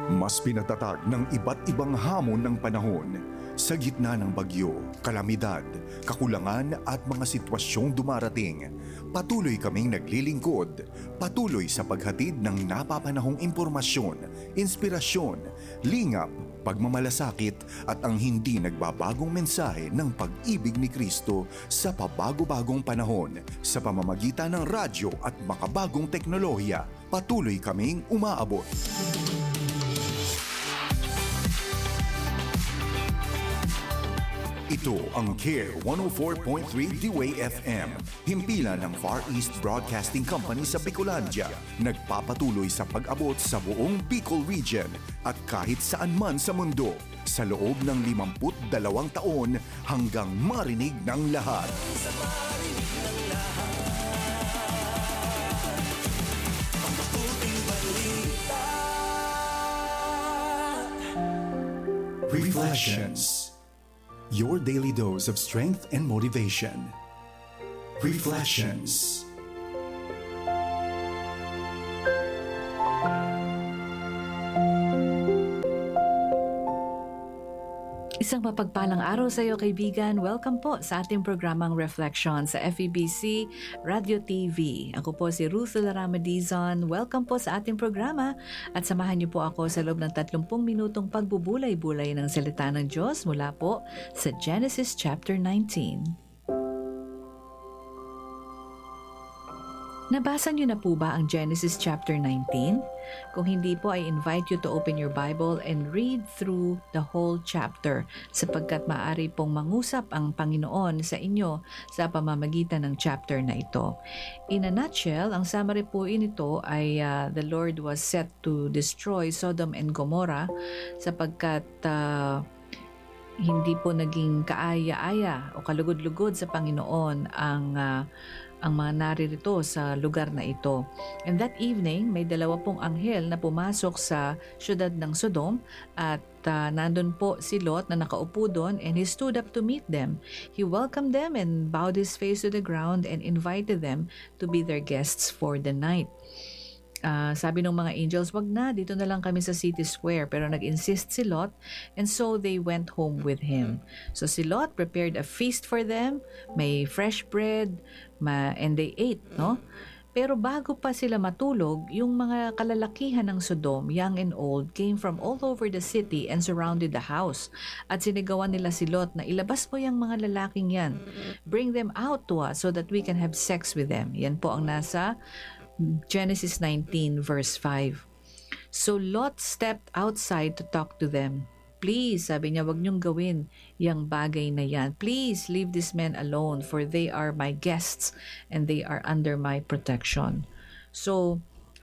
Mas pinatatag ng iba't ibang hamon ng panahon sa gitna ng bagyo, kalamidad, kakulangan at mga sitwasyong dumarating. Patuloy kaming naglilingkod, patuloy sa paghatid ng napapanahong impormasyon, inspirasyon, lingap, pagmamalasakit at ang hindi nagbabagong mensahe ng pag-ibig ni Kristo sa pabago-bagong panahon sa pamamagitan ng radyo at makabagong teknolohiya. Patuloy kaming umaabot. Ito ang CARE 104.3 D-Way FM, himpilan ng Far East Broadcasting Company sa Bicolandia, nagpapatuloy sa pag-abot sa buong Bicol Region at kahit saan man sa mundo, sa loob ng 52 taon hanggang marinig ng lahat. Reflections. Your daily dose of strength and motivation. Reflections. Isang mapagpalang araw sa iyo, kaibigan. Welcome po sa ating programang Reflection sa FEBC Radio TV. Ako po si Ruth Larama Dizon. Welcome po sa ating programa at samahan niyo po ako sa loob ng 30 minutong pagbubulay-bulay ng salita ng Diyos mula po sa Genesis chapter 19. Nabasa niyo na po ba ang Genesis chapter 19? Kung hindi po, I invite you to open your Bible and read through the whole chapter sapagkat maaari pong mangusap ang Panginoon sa inyo sa pamamagitan ng chapter na ito. In a nutshell, ang summary po nito ay the Lord was set to destroy Sodom and Gomorrah sapagkat hindi po naging kaaya-aya o kalugod-lugod sa Panginoon ang mga naririto sa lugar na ito. And that evening, may 20 anghel na pumasok sa syudad ng Sodom at nandun po si Lot na nakaupo doon and he stood up to meet them. He welcomed them and bowed his face to the ground and invited them to be their guests for the night. Sabi ng mga angels, wag na, dito na lang kami sa city square. Pero nag-insist si Lot and so they went home with him. So si Lot prepared a feast for them, may fresh bread, and they ate, no? Pero bago pa sila matulog, yung mga kalalakihan ng Sodom, young and old, came from all over the city and surrounded the house. At sinigawan nila si Lot na ilabas mo yung mga lalaking yan. Bring them out to us so that we can have sex with them. Yan po ang nasa Genesis 19 verse 5. So Lot stepped outside to talk to them. Please, sabi niya, wag niyong gawin yung bagay na yan. Please leave these men alone for they are my guests and they are under my protection. So,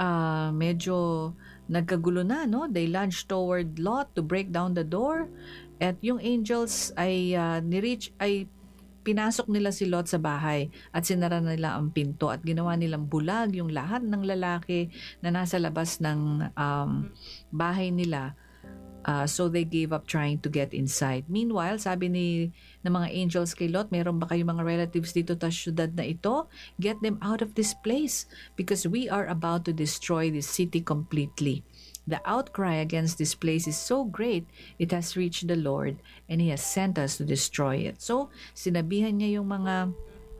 medyo nagkagulo na, no? They lunged toward Lot to break down the door at yung angels ay pinasok nila si Lot sa bahay at sinara nila ang pinto at ginawa nilang bulag yung lahat ng lalaki na nasa labas ng bahay nila. So they gave up trying to get inside. Meanwhile, sabi ng mga angels kay Lot, meron ba kayong mga relatives dito sa syudad na ito? Get them out of this place because we are about to destroy this city completely. The outcry against this place is so great, it has reached the Lord and He has sent us to destroy it. So, sinabihan niya yung mga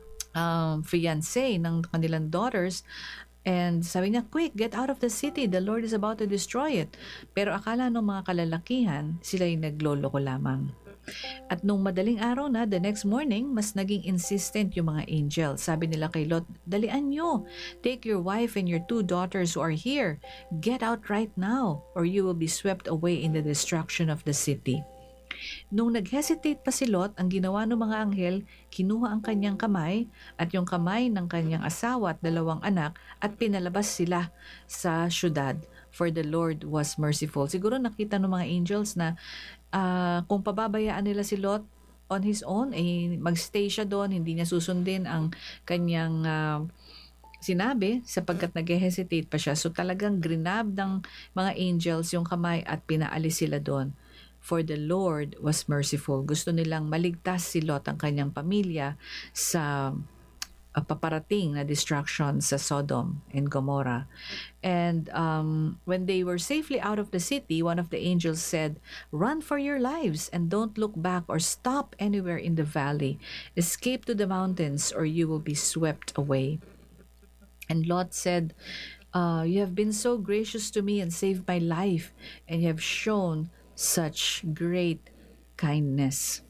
fiancé ng kanilang daughters and sabi niya, quick, get out of the city. The Lord is about to destroy it. Pero akala ng mga kalalakihan, sila yung nagloloko lamang. At nung madaling araw na, the next morning, mas naging insistent yung mga angel. Sabi nila kay Lot, dalian nyo. Take your wife and your 2 daughters who are here. Get out right now, or you will be swept away in the destruction of the city. Nung nag-hesitate pa si Lot, ang ginawa ng mga anghel, kinuha ang kanyang kamay at yung kamay ng kanyang asawa at 2 anak at pinalabas sila sa syudad. For the Lord was merciful. Siguro nakita ng mga angels na kung pababayaan nila si Lot on his own, magstay siya doon, hindi niya susundin ang kanyang sinabi sapagkat nag-hesitate pa siya. So talagang grinab ng mga angels yung kamay at pinaalis sila doon. For the Lord was merciful. Gusto nilang maligtas si Lot ang kanyang pamilya sa paparating na destruction sa Sodom and Gomorrah. And when they were safely out of the city, one of the angels said, "Run for your lives and don't look back or stop anywhere in the valley. Escape to the mountains or you will be swept away." And Lot said, "You have been so gracious to me and saved my life, and you have shown such great kindness.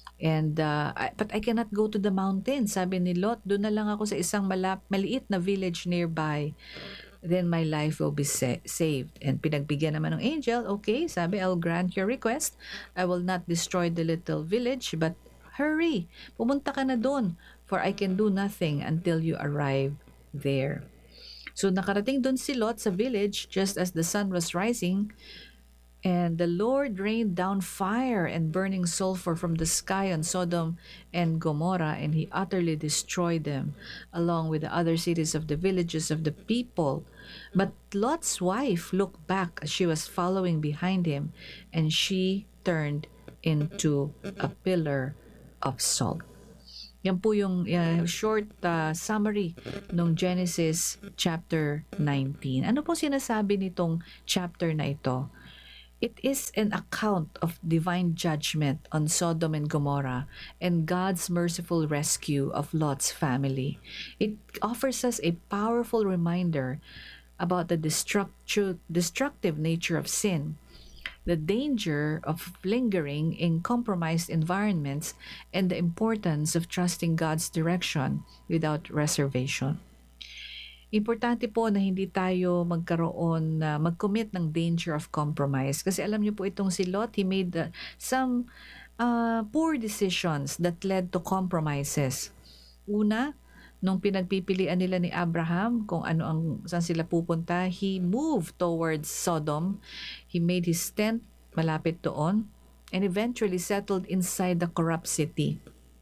But I cannot go to the mountain," sabi ni Lot. "Doon na lang ako sa isang maliit na village nearby. Then my life will be saved." And pinagbigyan naman ng angel, "Okay," sabi, "I'll grant your request. I will not destroy the little village, but hurry, pumunta ka na doon, for I can do nothing until you arrive there." So nakarating doon si Lot sa village just as the sun was rising. And the Lord rained down fire and burning sulfur from the sky on Sodom and Gomorrah, and he utterly destroyed them, along with the other cities of the villages of the people. But Lot's wife looked back as she was following behind him, and she turned into a pillar of salt. Yan po yung short summary ng Genesis chapter 19. Ano po sinasabi nitong chapter na ito? It is an account of divine judgment on Sodom and Gomorrah and God's merciful rescue of Lot's family. It offers us a powerful reminder about the destructive nature of sin, the danger of lingering in compromised environments, and the importance of trusting God's direction without reservation. Importante po na hindi tayo mag-commit ng danger of compromise. Kasi alam niyo po itong si Lot, he made some poor decisions that led to compromises. Una, nung pinagpipilian nila ni Abraham kung saan sila pupunta, he moved towards Sodom. He made his tent malapit doon and eventually settled inside the corrupt city.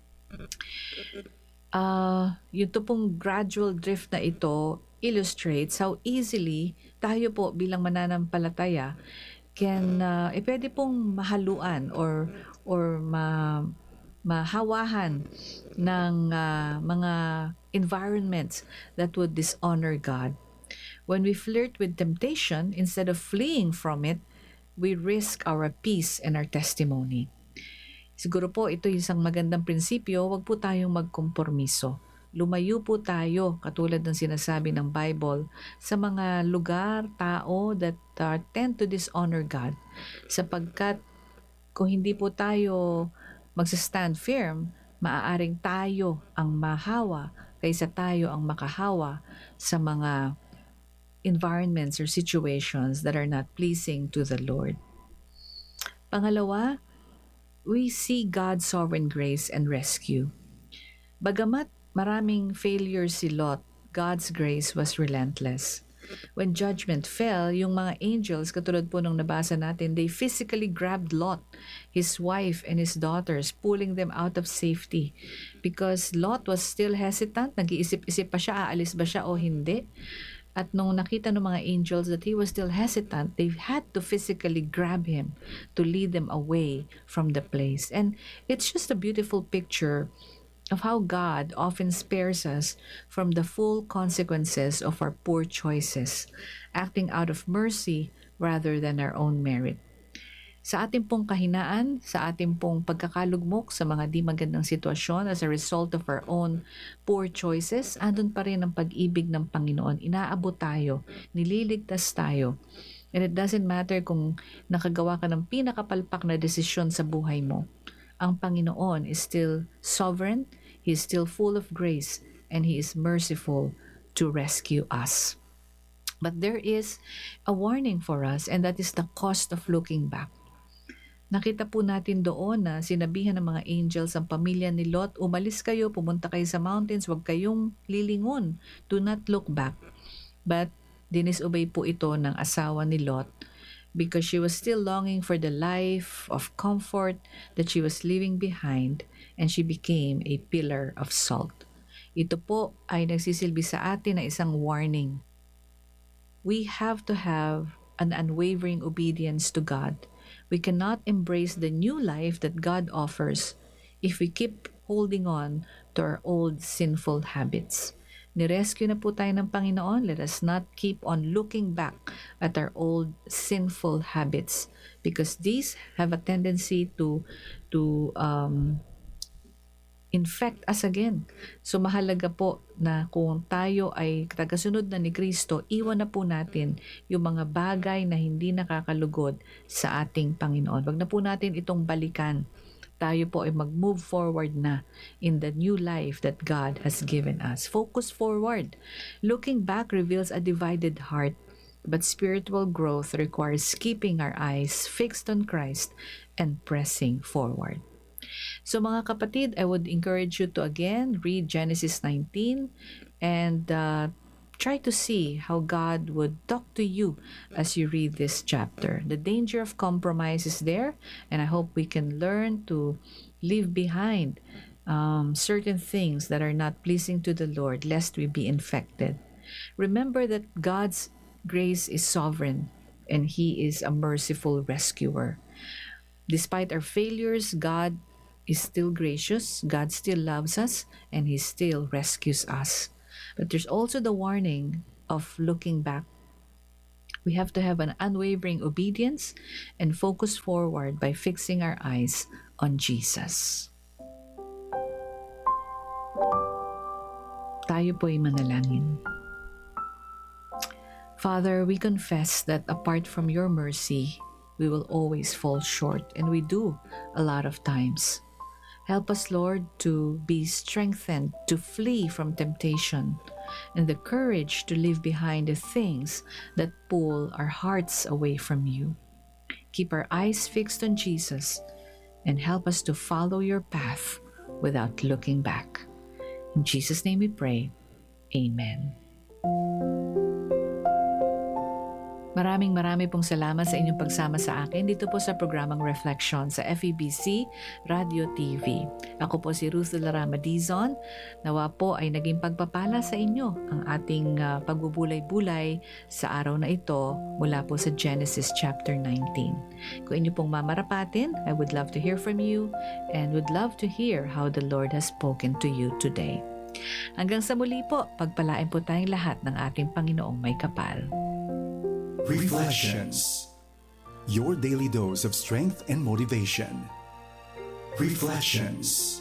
Yung pong gradual drift na ito illustrates how easily tayo po bilang mananampalataya can pwede pong mahaluan or mahawahan ng mga environments that would dishonor God. When we flirt with temptation, instead of fleeing from it, we risk our peace and our testimony. Siguro po ito yung isang magandang prinsipyo, wag po tayong magkompormiso. Lumayo po tayo, katulad ng sinasabi ng Bible, sa mga lugar, tao that tend to dishonor God. Sapagkat kung hindi po tayo magsastand firm, maaaring tayo ang mahawa kaysa tayo ang makahawa sa mga environments or situations that are not pleasing to the Lord. Pangalawa, we see God's sovereign grace and rescue. Bagamat maraming failures si Lot, God's grace was relentless. When judgment fell, yung mga angels, katulad po nung nabasa natin, they physically grabbed Lot, his wife, and his daughters, pulling them out of safety. Because Lot was still hesitant, nag-iisip-isip pa siya, aalis ba siya o hindi. At nung nakita ng mga angels that he was still hesitant, they had to physically grab him to lead them away from the place. And it's just a beautiful picture of how God often spares us from the full consequences of our poor choices, acting out of mercy rather than our own merit. Sa ating pong kahinaan, sa ating pong pagkakalugmok sa mga di magandang sitwasyon as a result of our own poor choices, andun pa rin ang pag-ibig ng Panginoon. Inaabot tayo, nililigtas tayo. And it doesn't matter kung nakagawa ka ng pinakapalpak na desisyon sa buhay mo. Ang Panginoon is still sovereign, He is still full of grace, and He is merciful to rescue us. But there is a warning for us, and that is the cost of looking back. Nakita po natin doon na sinabihan ng mga angels ang pamilya ni Lot, umalis kayo, pumunta kayo sa mountains, huwag kayong lilingon. Do not look back. But dinisobey po ito ng asawa ni Lot because she was still longing for the life of comfort that she was leaving behind, and she became a pillar of salt. Ito po ay nagsisilbi sa atin na isang warning. We have to have an unwavering obedience to God. We cannot embrace the new life that God offers if we keep holding on to our old sinful habits. Nirescue na po tayo ng Panginoon. Let us not keep on looking back at our old sinful habits because these have a tendency to infect us again. So mahalaga po na kung tayo ay tagasunod na ni Kristo, iwan na po natin yung mga bagay na hindi nakakalugod sa ating Panginoon. Wag na po natin itong balikan. Tayo po ay mag-move forward na in the new life that God has given us. Focus forward. Looking back reveals a divided heart, but spiritual growth requires keeping our eyes fixed on Christ and pressing forward. So mga kapatid, I would encourage you to again read Genesis 19 and try to see how God would talk to you as you read this chapter. The danger of compromise is there, and I hope we can learn to leave behind certain things that are not pleasing to the Lord, lest we be infected. Remember that God's grace is sovereign, and He is a merciful rescuer. Despite our failures, God is still gracious, God still loves us, and He still rescues us. But there's also the warning of looking back. We have to have an unwavering obedience and focus forward by fixing our eyes on Jesus. Tayo po'y manalangin. Father, we confess that apart from your mercy, we will always fall short, and we do a lot of times. Help us, Lord, to be strengthened, to flee from temptation, and the courage to leave behind the things that pull our hearts away from you. Keep our eyes fixed on Jesus, and help us to follow your path without looking back. In Jesus' name we pray. Amen. Maraming pong salamat sa inyong pagsama sa akin dito po sa programang Reflection sa FEBC Radio TV. Ako po si Ruth Larama Dizon. Nawa po ay naging pagpapala sa inyo ang ating pagbubulay-bulay sa araw na ito mula po sa Genesis chapter 19. Kung inyo pong mamarapatin, I would love to hear from you and would love to hear how the Lord has spoken to you today. Hanggang sa muli po, pagpalain po tayong lahat ng ating Panginoong may kapal. Reflections. Your daily dose of strength and motivation. Reflections.